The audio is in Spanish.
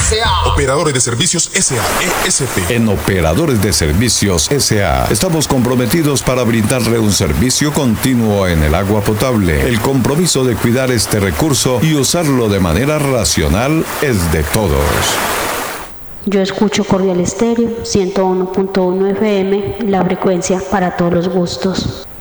S.A. Operadores de Servicios S.A. ESP. En Operadores de Servicios S.A. estamos comprometidos para brindarle un servicio continuo en el agua potable. El compromiso de cuidar este recurso y usarlo de manera racional es de todos. Yo escucho Cordial Estéreo 101.1 FM, la frecuencia para todos los gustos.